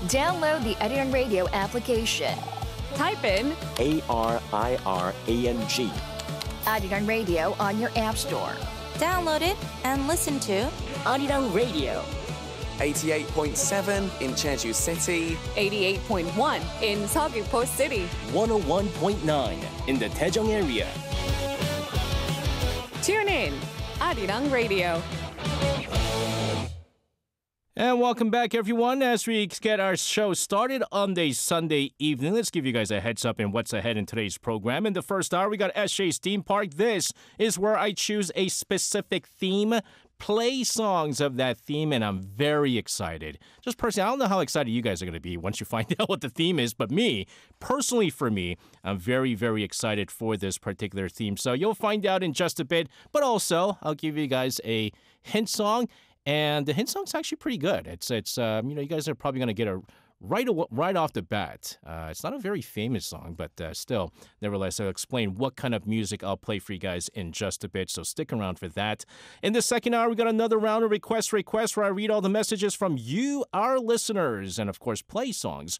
Download the Arirang Radio application. Type in ARIRANG. Arirang Radio on your app store. Download it and listen to Arirang Radio. 88.7 in Jeju City, 88.1 in Seogwipo City. 101.9 in the Daejeong area. Tune in, Arirang Radio. And welcome back, everyone. As we get our show started on the Sunday evening, let's give you guys a heads up in what's ahead in today's program. In the first hour, we got SJ's Theme Park. This is where I choose a specific theme, play songs of that theme, and I'm very excited. Just personally, I don't know how excited you guys are going to be once you find out what the theme is, but personally for me, I'm very, very excited for this particular theme. So you'll find out in just a bit, but also I'll give you guys a hint song. And the hint song's actually pretty good. It's you guys are probably going to get a right off the bat. It's not a very famous song, but still, nevertheless, I'll explain what kind of music I'll play for you guys in just a bit, so stick around for that. In the second hour, we got another round of requests where I read all the messages from you, our listeners, and of course, play songs